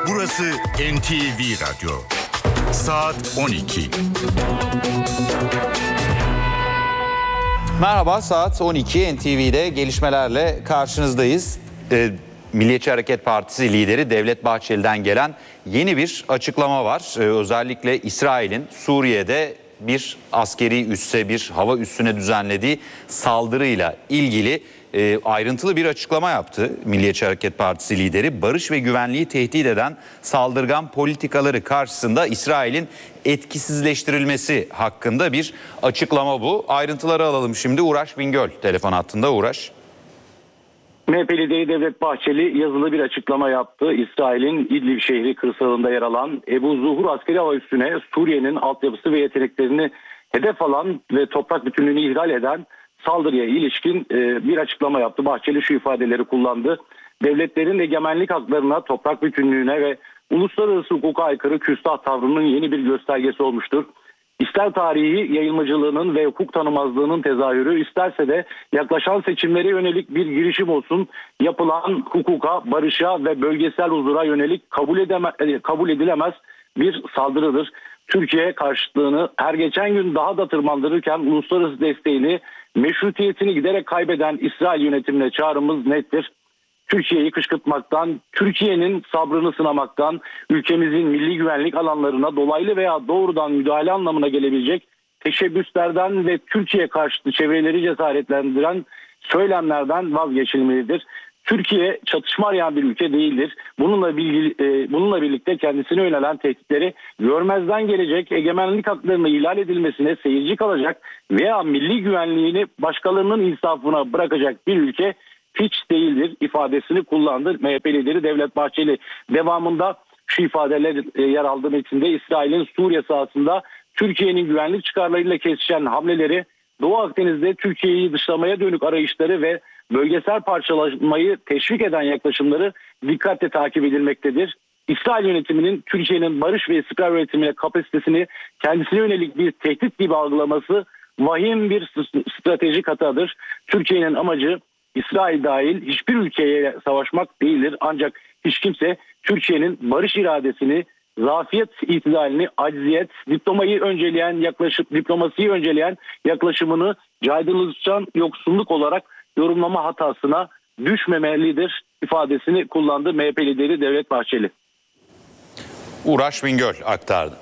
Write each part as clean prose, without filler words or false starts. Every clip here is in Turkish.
Burası NTV Radyo. Saat 12. Merhaba, saat 12 NTV'de gelişmelerle karşınızdayız. Milliyetçi Hareket Partisi lideri Devlet Bahçeli'den gelen yeni bir açıklama var. Özellikle İsrail'in Suriye'de bir askeri üsse, bir hava üssüne düzenlediği saldırıyla ilgili ayrıntılı bir açıklama yaptı. Milliyetçi Hareket Partisi lideri barış ve güvenliği tehdit eden saldırgan politikaları karşısında İsrail'in etkisizleştirilmesi hakkında bir açıklama bu. Ayrıntıları alalım şimdi. Uğraş Bingöl telefon hattında. Uğraş. MHP lideri Devlet Bahçeli yazılı bir açıklama yaptı. İsrail'in İdlib şehri kırsalında yer alan Ebu Zuhur askeri hava üssüne Suriye'nin altyapısı ve yeteneklerini hedef alan ve toprak bütünlüğünü ihlal eden saldırıya ilişkin bir açıklama yaptı. Bahçeli şu ifadeleri kullandı. Devletlerin egemenlik haklarına, toprak bütünlüğüne ve uluslararası hukuka aykırı küstah tavrının yeni bir göstergesi olmuştur. İster tarihi yayılmacılığının ve hukuk tanımazlığının tezahürü, isterse de yaklaşan seçimlere yönelik bir girişim olsun, yapılan hukuka, barışa ve bölgesel huzura yönelik kabul edilemez bir saldırıdır. Türkiye karşıtlığını her geçen gün daha da tırmandırırken uluslararası desteğini, meşrutiyetini giderek kaybeden İsrail yönetimine çağrımız nettir. Türkiye'yi kışkırtmaktan, Türkiye'nin sabrını sınamaktan, ülkemizin milli güvenlik alanlarına dolaylı veya doğrudan müdahale anlamına gelebilecek teşebbüslerden ve Türkiye karşıtı çevreleri cesaretlendiren söylemlerden vazgeçilmelidir. Türkiye çatışma arayan bir ülke değildir. Bununla birlikte kendisine yönelen tehditleri görmezden gelecek, egemenlik haklarının ihlal edilmesine seyirci kalacak veya milli güvenliğini başkalarının insafına bırakacak bir ülke hiç değildir ifadesini kullandı MHP lideri Devlet Bahçeli. Devamında şu ifadeler yer aldığı metinde İsrail'in Suriye sahasında Türkiye'nin güvenlik çıkarlarıyla kesişen hamleleri, Doğu Akdeniz'de Türkiye'yi dışlamaya dönük arayışları ve bölgesel parçalanmayı teşvik eden yaklaşımları dikkatle takip edilmektedir. İsrail yönetiminin Türkiye'nin barış ve istikrar üretimine kapasitesini kendisine yönelik bir tehdit gibi algılaması vahim bir stratejik hatadır. Türkiye'nin amacı İsrail dahil hiçbir ülkeye savaşmak değildir. Ancak hiç kimse Türkiye'nin barış iradesini, zafiyet itidalini, acziyet, diplomasiyi önceleyen yaklaşımını caydırıcıdan yoksunluk olarak yorumlama hatasına düşmemelidir ifadesini kullandı MHP lideri Devlet Bahçeli. Uğraş Bingöl aktardı.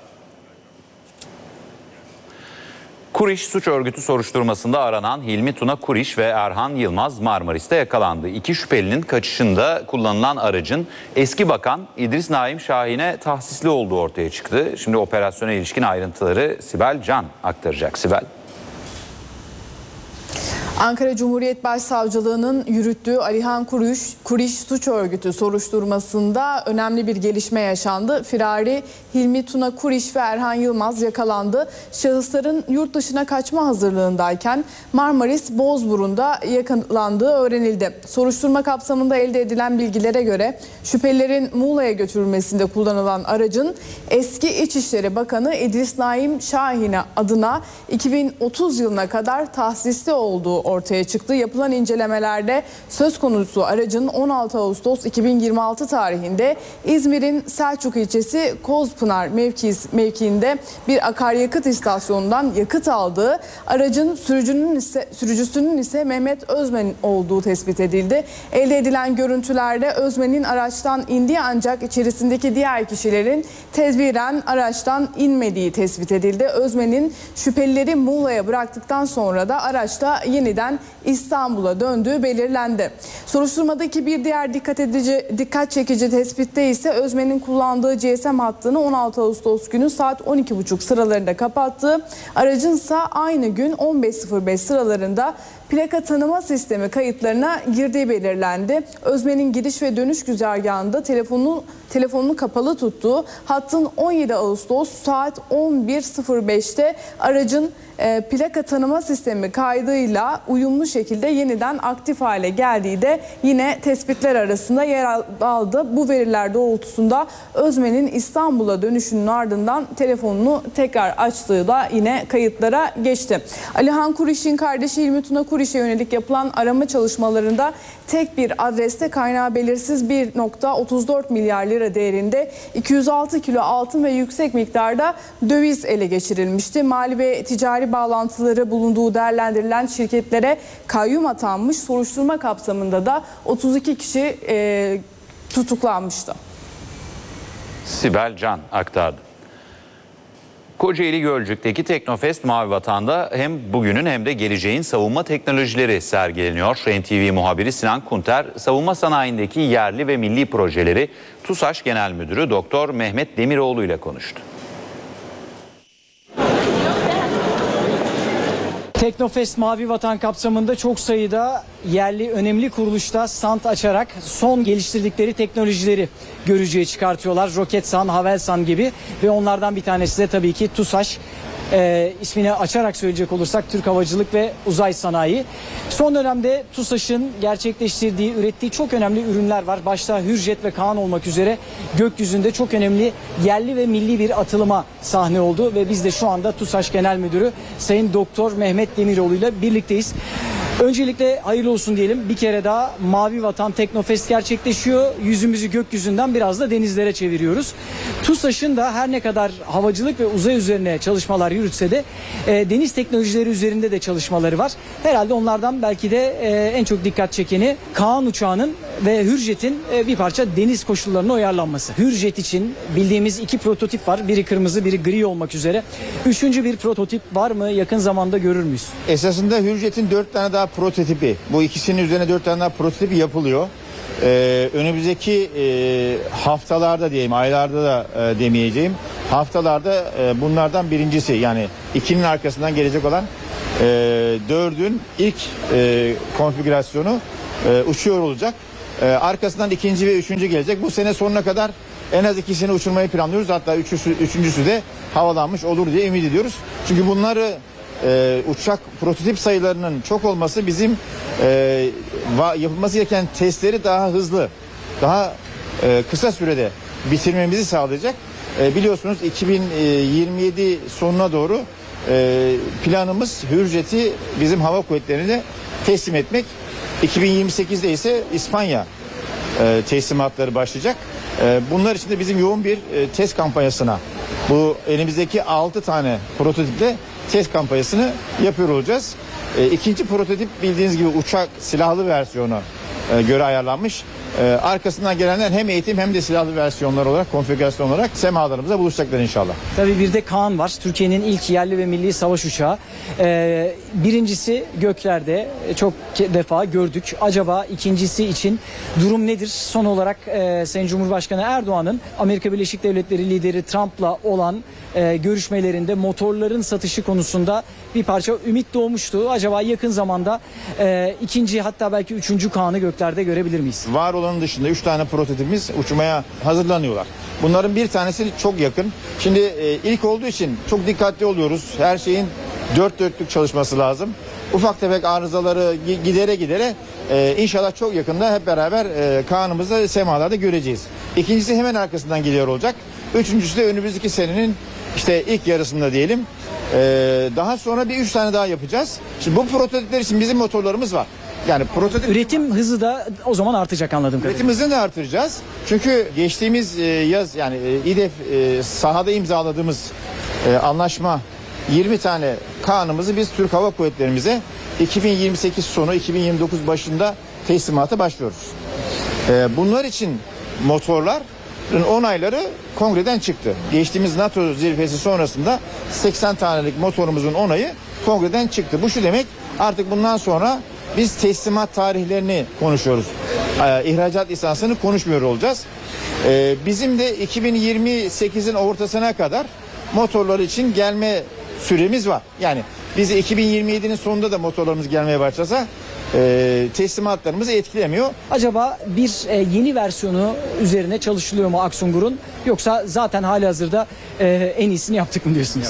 Kuriş suç örgütü soruşturmasında aranan Hilmi Tuna Kuriş ve Erhan Yılmaz Marmaris'te yakalandı. İki şüphelinin kaçışında kullanılan aracın eski bakan İdris Naim Şahin'e tahsisli olduğu ortaya çıktı. Şimdi operasyona ilişkin ayrıntıları Sibel Can aktaracak. Sibel. Ankara Cumhuriyet Başsavcılığı'nın yürüttüğü Alihan Kuriş suç örgütü soruşturmasında önemli bir gelişme yaşandı. Firari Hilmi Tuna Kuriş ve Erhan Yılmaz yakalandı. Şahısların yurt dışına kaçma hazırlığındayken Marmaris Bozburun'da yakalandığı öğrenildi. Soruşturma kapsamında elde edilen bilgilere göre şüphelilerin Muğla'ya götürülmesinde kullanılan aracın eski İçişleri Bakanı İdris Naim Şahin'e adına 2030 yılına kadar tahsisli olduğu ortaya çıktı. Yapılan incelemelerde söz konusu aracın 16 Ağustos 2026 tarihinde İzmir'in Selçuk ilçesi Kozpınar mevkiinde bir akaryakıt istasyonundan yakıt aldığı, aracın sürücüsünün ise Mehmet Özmen olduğu tespit edildi. Elde edilen görüntülerde Özmen'in araçtan indiği ancak içerisindeki diğer kişilerin tedbiren araçtan inmediği tespit edildi. Özmen'in şüphelileri Muğla'ya bıraktıktan sonra da araçta yeniden İstanbul'a döndüğü belirlendi. Soruşturmadaki bir diğer dikkat çekici tespitte ise Özmen'in kullandığı GSM hattını 16 Ağustos günü saat 12.30 sıralarında kapattığı, aracın ise aynı gün 15.05 sıralarında plaka tanıma sistemi kayıtlarına girdiği belirlendi. Özmen'in gidiş ve dönüş güzergahında telefonunu kapalı tuttuğu, hattın 17 Ağustos saat 11.05'te aracın plaka tanıma sistemi kaydıyla uyumlu şekilde yeniden aktif hale geldiği de yine tespitler arasında yer aldı. Bu veriler doğrultusunda Özmen'in İstanbul'a dönüşünün ardından telefonunu tekrar açtığı da yine kayıtlara geçti. Alihan Kuriş'in kardeşi Hilmi Tuna Kuriş Kuriş'e yönelik yapılan arama çalışmalarında tek bir adreste kaynağı belirsiz 1.34 milyar lira değerinde 206 kilo altın ve yüksek miktarda döviz ele geçirilmişti. Mali ve ticari bağlantıları bulunduğu değerlendirilen şirketlere kayyum atanmış. Soruşturma kapsamında da 32 kişi tutuklanmıştı. Sibel Can aktardı. Kocaeli Gölcük'teki Teknofest Mavi Vatan'da hem bugünün hem de geleceğin savunma teknolojileri sergileniyor. NTV muhabiri Sinan Kunter, savunma sanayindeki yerli ve milli projeleri TUSAŞ Genel Müdürü Doktor Mehmet Demiroğlu ile konuştu. Teknofest Mavi Vatan kapsamında çok sayıda yerli önemli kuruluşta stand açarak son geliştirdikleri teknolojileri görücüye çıkartıyorlar. Roketsan, Havelsan gibi ve onlardan bir tanesi de tabii ki TUSAŞ. İsmini açarak söyleyecek olursak Türk Havacılık ve Uzay Sanayi. Son dönemde TUSAŞ'ın gerçekleştirdiği, ürettiği çok önemli ürünler var. Başta Hürjet ve Kaan olmak üzere gökyüzünde çok önemli yerli ve milli bir atılıma sahne oldu ve biz de şu anda TUSAŞ Genel Müdürü Sayın Doktor Mehmet Demiroğlu ile birlikteyiz. Öncelikle hayırlı olsun diyelim. Bir kere daha Mavi Vatan Teknofest gerçekleşiyor. Yüzümüzü gökyüzünden biraz da denizlere çeviriyoruz. TUSAŞ'ın da her ne kadar havacılık ve uzay üzerine çalışmalar yürütse de deniz teknolojileri üzerinde de çalışmaları var. Herhalde onlardan belki de en çok dikkat çekeni Kaan uçağının ve Hürjet'in bir parça deniz koşullarına uyarlanması. Hürjet için bildiğimiz 2 prototip var. Biri kırmızı, biri gri olmak üzere. 3. bir prototip var mı? Yakın zamanda görür müyüz? Esasında Hürjet'in 4 tane daha prototipi, bu ikisinin üzerine 4 tane daha prototipi yapılıyor. Önümüzdeki haftalarda diyeyim, aylarda da demeyeceğim. Haftalarda bunlardan birincisi, yani 2'nin arkasından gelecek olan 4'ün ilk konfigürasyonu uçuyor olacak. Arkasından 2. ve 3. gelecek. Bu sene sonuna kadar en az 2'sini uçurmayı planlıyoruz. Hatta 3.'sü de havalanmış olur diye ümit ediyoruz. Çünkü bunları uçak prototip sayılarının çok olması bizim yapılması gereken testleri daha hızlı, daha kısa sürede bitirmemizi sağlayacak. Biliyorsunuz 2027 sonuna doğru planımız Hürjet'i bizim hava kuvvetlerine teslim etmek. 2028'de ise İspanya teslimatları başlayacak. Bunlar için de bizim yoğun bir test kampanyasına, bu elimizdeki 6 tane prototiple test kampanyasını yapıyor olacağız. İkinci prototip bildiğiniz gibi uçak silahlı versiyonu göre ayarlanmış. Arkasından gelenler hem eğitim hem de silahlı versiyonlar olarak, konfigürasyon olarak semalarımıza buluşacaklar inşallah. Tabii bir de Kaan var. Türkiye'nin ilk yerli ve milli savaş uçağı. Birincisi göklerde çok defa gördük. Acaba ikincisi için durum nedir? Son olarak Sayın Cumhurbaşkanı Erdoğan'ın Amerika Birleşik Devletleri lideri Trump'la olan görüşmelerinde motorların satışı konusunda bir parça ümit doğmuştu. Acaba yakın zamanda ikinci, hatta belki 3. Kaan'ı göklerde görebilir miyiz? Var olanın dışında 3 tane prototipimiz uçmaya hazırlanıyorlar. Bunların bir tanesi çok yakın. Şimdi ilk olduğu için çok dikkatli oluyoruz. Her şeyin dört dörtlük çalışması lazım. Ufak tefek arızaları gidere inşallah çok yakında hep beraber Kaan'ımızı semalarda göreceğiz. İkincisi hemen arkasından geliyor olacak. Üçüncüsü de önümüzdeki senenin işte ilk yarısında diyelim. Daha sonra bir 3 tane daha yapacağız. Şimdi bu prototipler için bizim motorlarımız var. Yani prototip üretim hızı da o zaman artacak anladığım kadarıyla. Üretim hızını da artıracağız. Çünkü geçtiğimiz yaz, yani İDEF sahada imzaladığımız anlaşma 20 tane Kaan'ımızı biz Türk Hava Kuvvetlerimize 2028 sonu 2029 başında teslimata başlıyoruz. Bunlar için motorların onayları kongreden çıktı. Geçtiğimiz NATO zirvesi sonrasında 80 tanelik motorumuzun onayı kongreden çıktı. Bu şu demek, artık bundan sonra biz teslimat tarihlerini konuşuyoruz. İhracat lisansını konuşmuyor olacağız. Bizim de 2028'in ortasına kadar motorları için gelme süremiz var. Yani biz 2027'nin sonunda da motorlarımız gelmeye başlasa teslimatlarımızı etkilemiyor. Acaba bir yeni versiyonu üzerine çalışılıyor mu Aksungur'un, yoksa zaten halihazırda en iyisini yaptık mı diyorsunuz?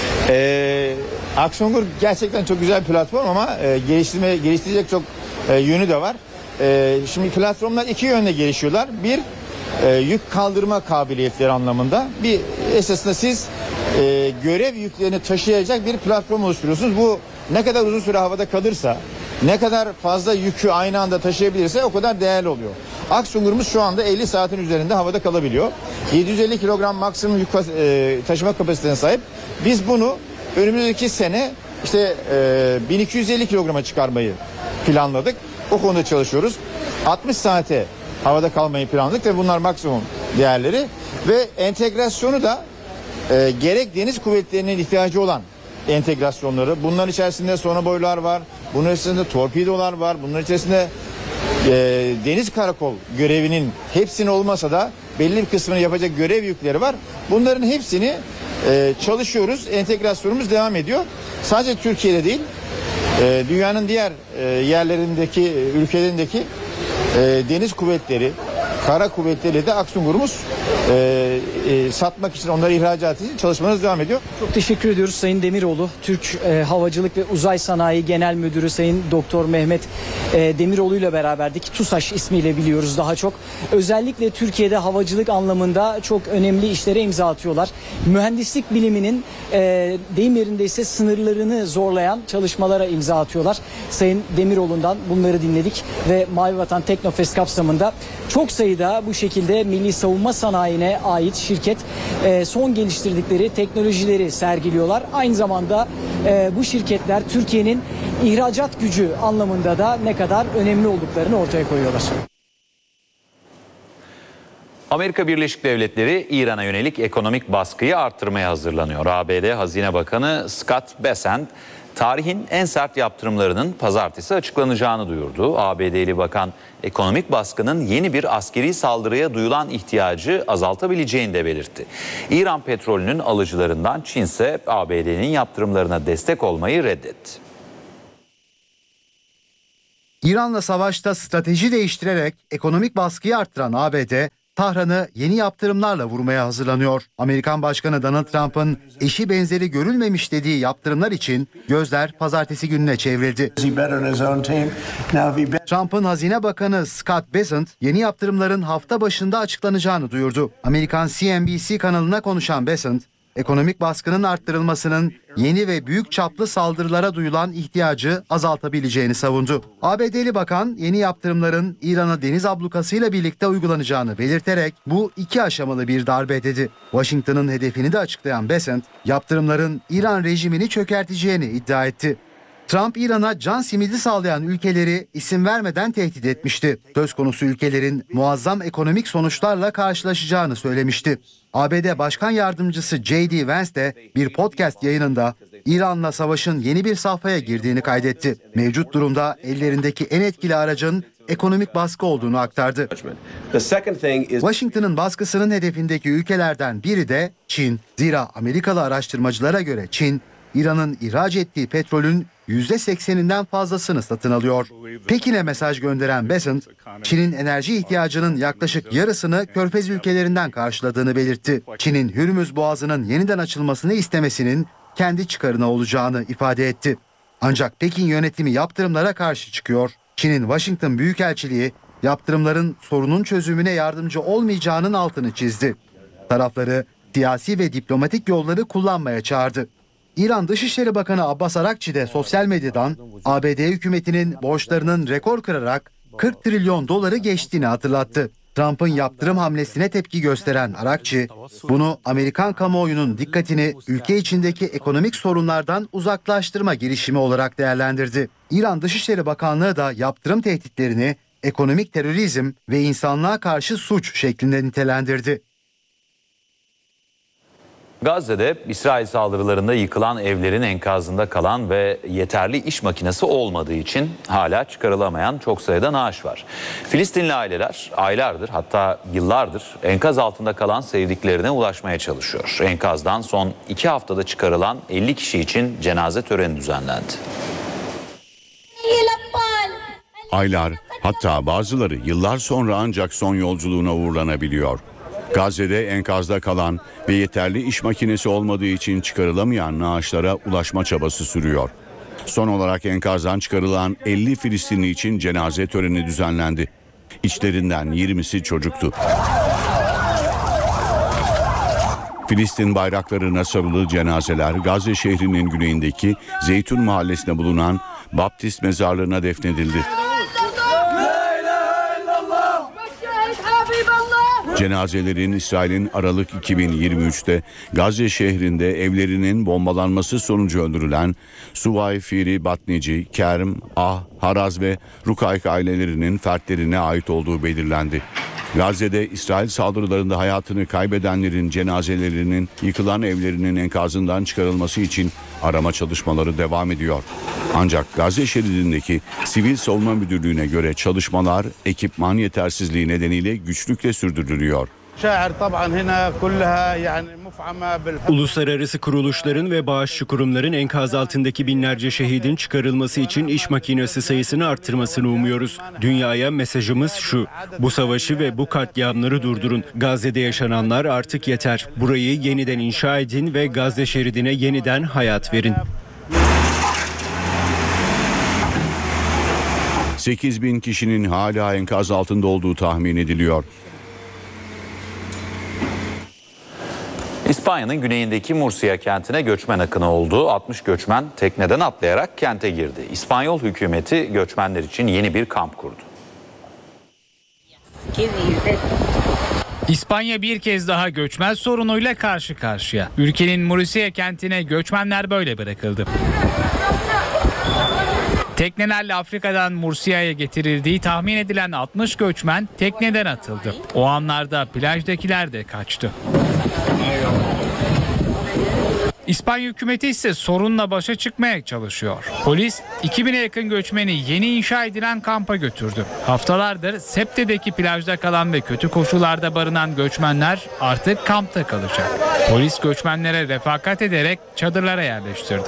Aksungur gerçekten çok güzel bir platform ama geliştirecek çok yönü de var. Şimdi platformlar iki yönde gelişiyorlar. Bir, yük kaldırma kabiliyetleri anlamında. Bir, esasında siz görev yüklerini taşıyacak bir platform oluşturuyorsunuz. Bu ne kadar uzun süre havada kalırsa ne kadar fazla yükü aynı anda taşıyabilirse o kadar değerli oluyor. Aksungurumuz şu anda 50 saatin üzerinde havada kalabiliyor. 750 kilogram maksimum yük taşıma kapasitesine sahip. Biz bunu önümüzdeki sene işte 1250 kilograma çıkarmayı planladık. O konuda çalışıyoruz. 60 saate havada kalmayı planladık ve bunlar maksimum değerleri ve entegrasyonu da gerek deniz kuvvetlerinin ihtiyacı olan entegrasyonları. Bunların içerisinde sonoboylar var, bunun içerisinde torpidolar var, bunların içerisinde deniz karakol görevinin hepsini olmasa da belli bir kısmını yapacak görev yükleri var. Bunların hepsini çalışıyoruz, entegrasyonumuz devam ediyor. Sadece Türkiye'de değil, dünyanın diğer yerlerindeki, ülkelerindeki deniz kuvvetleri, kara kuvvetleriyle de Aksungur'umuz satmak için, onları ihracat için çalışmanız devam ediyor. Çok teşekkür ediyoruz Sayın Demiroğlu. Türk Havacılık ve Uzay Sanayi Genel Müdürü Sayın Doktor Mehmet Demiroğlu ile beraberdik. TUSAŞ ismiyle biliyoruz daha çok. Özellikle Türkiye'de havacılık anlamında çok önemli işlere imza atıyorlar. Mühendislik biliminin deyim yerindeyse sınırlarını zorlayan çalışmalara imza atıyorlar. Sayın Demiroğlu'ndan bunları dinledik ve Mavi Vatan Teknofest kapsamında çok sayıda bu şekilde milli savunma sanayine ait şirket son geliştirdikleri teknolojileri sergiliyorlar. Aynı zamanda bu şirketler Türkiye'nin ihracat gücü anlamında da ne kadar önemli olduklarını ortaya koyuyorlar. Amerika Birleşik Devletleri İran'a yönelik ekonomik baskıyı arttırmaya hazırlanıyor. ABD Hazine Bakanı Scott Bessent tarihin en sert yaptırımlarının pazartesi açıklanacağını duyurdu. ABD'li bakan ekonomik baskının yeni bir askeri saldırıya duyulan ihtiyacı azaltabileceğini de belirtti. İran petrolünün alıcılarından Çin ise ABD'nin yaptırımlarına destek olmayı reddetti. İran'la savaşta strateji değiştirerek ekonomik baskıyı arttıran ABD, Tahran'ı yeni yaptırımlarla vurmaya hazırlanıyor. Amerikan Başkanı Donald Trump'ın eşi benzeri görülmemiş dediği yaptırımlar için gözler pazartesi gününe çevrildi. Trump'ın Hazine Bakanı Scott Bessent yeni yaptırımların hafta başında açıklanacağını duyurdu. Amerikan CNBC kanalına konuşan Bessent, ekonomik baskının arttırılmasının yeni ve büyük çaplı saldırılara duyulan ihtiyacı azaltabileceğini savundu. ABD'li bakan yeni yaptırımların İran'a deniz ablukasıyla birlikte uygulanacağını belirterek bu iki aşamalı bir darbe dedi. Washington'ın hedefini de açıklayan Bessent, yaptırımların İran rejimini çökerteceğini iddia etti. Trump, İran'a can simidi sağlayan ülkeleri isim vermeden tehdit etmişti. Söz konusu ülkelerin muazzam ekonomik sonuçlarla karşılaşacağını söylemişti. ABD Başkan Yardımcısı J.D. Vance de bir podcast yayınında İran'la savaşın yeni bir safhaya girdiğini kaydetti. Mevcut durumda ellerindeki en etkili aracın ekonomik baskı olduğunu aktardı. Washington'ın baskısının hedefindeki ülkelerden biri de Çin. Zira Amerikalı araştırmacılara göre Çin, İran'ın ihraç ettiği petrolün %80'inden fazlasını satın alıyor. Pekin'e mesaj gönderen Bessent, Çin'in enerji ihtiyacının yaklaşık yarısını Körfez ülkelerinden karşıladığını belirtti. Çin'in Hürmüz Boğazı'nın yeniden açılmasını istemesinin kendi çıkarına olacağını ifade etti. Ancak Pekin yönetimi yaptırımlara karşı çıkıyor. Çin'in Washington Büyükelçiliği yaptırımların sorunun çözümüne yardımcı olmayacağının altını çizdi. Tarafları siyasi ve diplomatik yolları kullanmaya çağırdı. İran Dışişleri Bakanı Abbas Arakçi de sosyal medyadan ABD hükümetinin borçlarının rekor kırarak 40 trilyon doları geçtiğini hatırlattı. Trump'ın yaptırım hamlesine tepki gösteren Arakçi, bunu Amerikan kamuoyunun dikkatini ülke içindeki ekonomik sorunlardan uzaklaştırma girişimi olarak değerlendirdi. İran Dışişleri Bakanlığı da yaptırım tehditlerini ekonomik terörizm ve insanlığa karşı suç şeklinde nitelendirdi. Gazze'de İsrail saldırılarında yıkılan evlerin enkazında kalan ve yeterli iş makinesi olmadığı için hala çıkarılamayan çok sayıda naaş var. Filistinli aileler aylardır, hatta yıllardır enkaz altında kalan sevdiklerine ulaşmaya çalışıyor. Enkazdan son 2 haftada çıkarılan 50 kişi için cenaze töreni düzenlendi. Aylar, hatta bazıları yıllar sonra ancak son yolculuğuna uğurlanabiliyor. Gazze'de enkazda kalan ve yeterli iş makinesi olmadığı için çıkarılamayan naaşlara ulaşma çabası sürüyor. Son olarak enkazdan çıkarılan 50 Filistinli için cenaze töreni düzenlendi. İçlerinden 20'si çocuktu. Filistin bayraklarına sarılı cenazeler Gazze şehrinin güneyindeki Zeytun mahallesinde bulunan Baptist mezarlığına defnedildi. Cenazelerin İsrail'in Aralık 2023'te Gazze şehrinde evlerinin bombalanması sonucu öldürülen Suvay Firi Batnici, Kerm, Haraz ve Rukayk ailelerinin fertlerine ait olduğu belirlendi. Gazze'de İsrail saldırılarında hayatını kaybedenlerin cenazelerinin yıkılan evlerinin enkazından çıkarılması için arama çalışmaları devam ediyor. Ancak Gazze şeridindeki Sivil Savunma Müdürlüğü'ne göre çalışmalar ekipman yetersizliği nedeniyle güçlükle sürdürülüyor. Uluslararası kuruluşların ve bağışçı kurumların enkaz altındaki binlerce şehidin çıkarılması için iş makinesi sayısını arttırmasını umuyoruz. Dünyaya mesajımız şu: bu savaşı ve bu katliamları durdurun. Gazze'de yaşananlar artık yeter. Burayı yeniden inşa edin ve Gazze şeridine yeniden hayat verin. 8.000 kişinin hala enkaz altında olduğu tahmin ediliyor. İspanya'nın güneyindeki Murcia kentine göçmen akını oldu. 60 göçmen tekneden atlayarak kente girdi. İspanyol hükümeti göçmenler için yeni bir kamp kurdu. İspanya bir kez daha göçmen sorunuyla karşı karşıya. Ülkenin Murcia kentine göçmenler böyle bırakıldı. Teknelerle Afrika'dan Murcia'ya getirildiği tahmin edilen 60 göçmen tekneden atıldı. O anlarda plajdakiler de kaçtı. İspanya hükümeti ise sorunla başa çıkmaya çalışıyor. Polis 2000'e yakın göçmeni yeni inşa edilen kampa götürdü. Haftalardır Septe'deki plajda kalan ve kötü koşullarda barınan göçmenler artık kampta kalacak. Polis göçmenlere refakat ederek çadırlara yerleştirdi.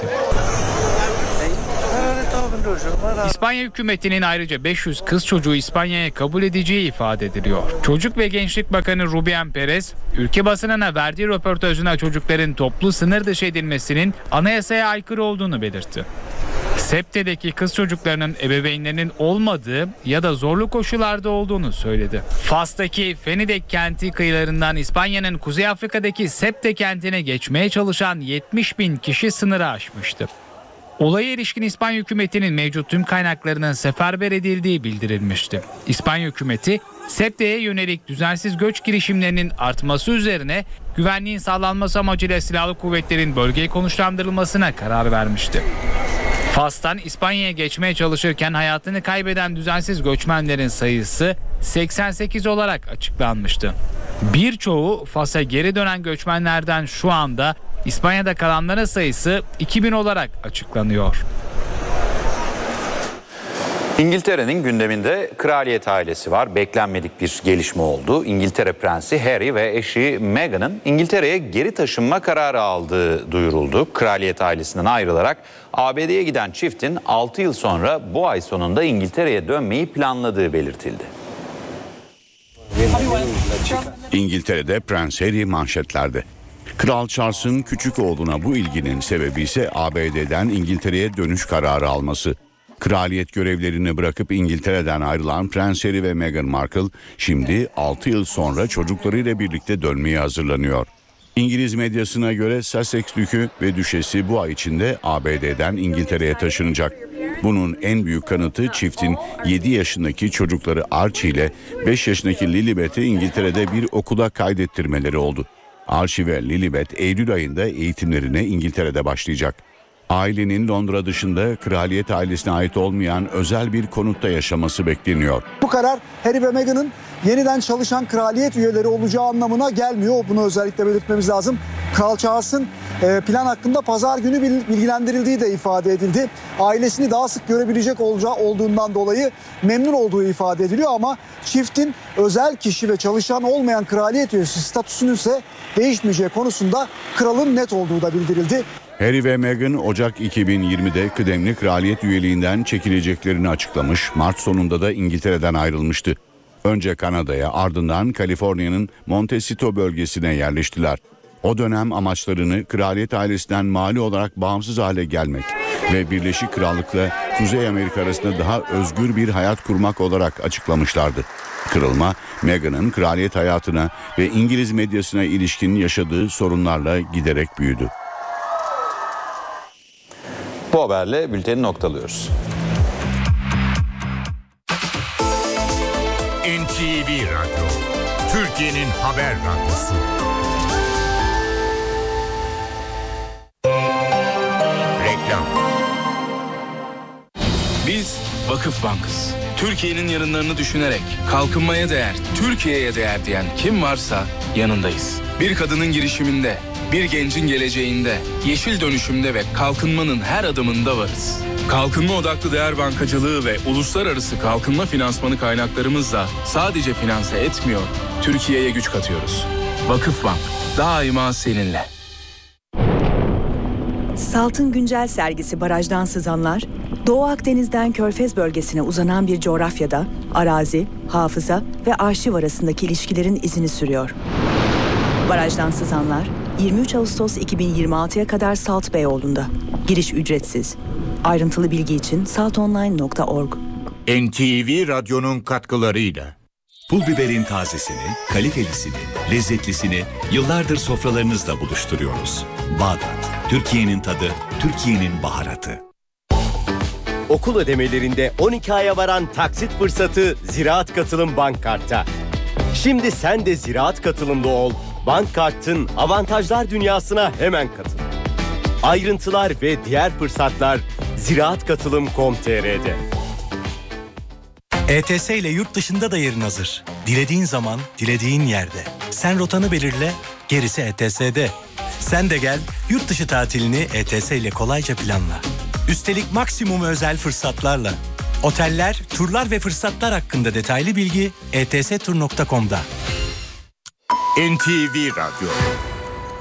İspanya hükümetinin ayrıca 500 kız çocuğu İspanya'ya kabul edeceği ifade ediliyor. Çocuk ve Gençlik Bakanı Rubén Pérez, ülke basınına verdiği röportajında çocukların toplu sınır dışı edilmesinin anayasaya aykırı olduğunu belirtti. Septe'deki kız çocuklarının ebeveynlerinin olmadığı ya da zorlu koşullarda olduğunu söyledi. Fas'taki Fenidek kenti kıyılarından İspanya'nın Kuzey Afrika'daki Septe kentine geçmeye çalışan 70.000 kişi sınırı aşmıştı. Olaya ilişkin İspanya hükümetinin mevcut tüm kaynaklarının seferber edildiği bildirilmişti. İspanya hükümeti Septe'ye yönelik düzensiz göç girişimlerinin artması üzerine güvenliğin sağlanması amacıyla silahlı kuvvetlerin bölgeye konuşlandırılmasına karar vermişti. Fas'tan İspanya'ya geçmeye çalışırken hayatını kaybeden düzensiz göçmenlerin sayısı 88 olarak açıklanmıştı. Birçoğu Fas'a geri dönen göçmenlerden şu anda İspanya'da kalanların sayısı 2000 olarak açıklanıyor. İngiltere'nin gündeminde kraliyet ailesi var. Beklenmedik bir gelişme oldu. İngiltere Prensi Harry ve eşi Meghan'ın İngiltere'ye geri taşınma kararı aldığı duyuruldu. Kraliyet ailesinden ayrılarak ABD'ye giden çiftin 6 yıl sonra bu ay sonunda İngiltere'ye dönmeyi planladığı belirtildi. İngiltere'de Prens Harry manşetlerde. Kral Charles'ın küçük oğluna bu ilginin sebebi ise ABD'den İngiltere'ye dönüş kararı alması. Kraliyet görevlerini bırakıp İngiltere'den ayrılan Prens Harry ve Meghan Markle şimdi 6 yıl sonra çocuklarıyla birlikte dönmeye hazırlanıyor. İngiliz medyasına göre Sussex Dükü ve Düşesi bu ay içinde ABD'den İngiltere'ye taşınacak. Bunun en büyük kanıtı çiftin 7 yaşındaki çocukları Archie ile 5 yaşındaki Lilibet'i İngiltere'de bir okula kaydettirmeleri oldu. Archie ve Lilibet Eylül ayında eğitimlerine İngiltere'de başlayacak. Ailenin Londra dışında kraliyet ailesine ait olmayan özel bir konutta yaşaması bekleniyor. Bu karar Harry ve Meghan'ın yeniden çalışan kraliyet üyeleri olacağı anlamına gelmiyor. Bunu özellikle belirtmemiz lazım. Kral Charles'ın plan hakkında pazar günü bilgilendirildiği de ifade edildi. Ailesini daha sık görebilecek olduğundan dolayı memnun olduğu ifade ediliyor ama çiftin özel kişi ve çalışan olmayan kraliyet üyesi statüsünün ise değişmeyeceği konusunda kralın net olduğu da bildirildi. Harry ve Meghan Ocak 2020'de kıdemli kraliyet üyeliğinden çekileceklerini açıklamış, Mart sonunda da İngiltere'den ayrılmıştı. Önce Kanada'ya, ardından Kaliforniya'nın Montecito bölgesine yerleştiler. O dönem amaçlarını kraliyet ailesinden mali olarak bağımsız hale gelmek ve Birleşik Krallık'la Kuzey Amerika arasında daha özgür bir hayat kurmak olarak açıklamışlardı. Kırılma, Meghan'ın kraliyet hayatına ve İngiliz medyasına ilişkin yaşadığı sorunlarla giderek büyüdü. Bu haberle bülteni noktalıyoruz. Türkiye'nin haber radyosu. Reklam. Biz Vakıf Bank'ız. Türkiye'nin yarınlarını düşünerek kalkınmaya değer, Türkiye'ye değer diyen kim varsa yanındayız. Bir kadının girişiminde, bir gencin geleceğinde, yeşil dönüşümde ve kalkınmanın her adımında varız. Kalkınma odaklı değer bankacılığı ve uluslararası kalkınma finansmanı kaynaklarımızla sadece finanse etmiyor, Türkiye'ye güç katıyoruz. Vakıfbank, daima seninle. Salt'ın güncel sergisi Barajdan Sızanlar, Doğu Akdeniz'den Körfez bölgesine uzanan bir coğrafyada arazi, hafıza ve arşiv arasındaki ilişkilerin izini sürüyor. Barajdan Sızanlar, 23 Ağustos 2026'ya kadar Salt Beyoğlu'nda. Giriş ücretsiz. Ayrıntılı bilgi için saltonline.org. NTV Radyo'nun katkılarıyla. Pul biberin tazesini, kalitelisini, lezzetlisini yıllardır sofralarınızla buluşturuyoruz. Bağdat, Türkiye'nin tadı, Türkiye'nin baharatı. Okul ödemelerinde 12 aya varan taksit fırsatı Ziraat Katılım Bank Kart'ta. Şimdi sen de Ziraat Katılım'da ol. Bank Kart'ın avantajlar dünyasına hemen katıl. Ayrıntılar ve diğer fırsatlar ziraatkatılım.com.tr'de. ETS ile yurt dışında da yerin hazır. Dilediğin zaman, dilediğin yerde. Sen rotanı belirle, gerisi ETS'de. Sen de gel, yurt dışı tatilini ETS ile kolayca planla. Üstelik maksimum özel fırsatlarla. Oteller, turlar ve fırsatlar hakkında detaylı bilgi etstur.com'da. NTV Radyo.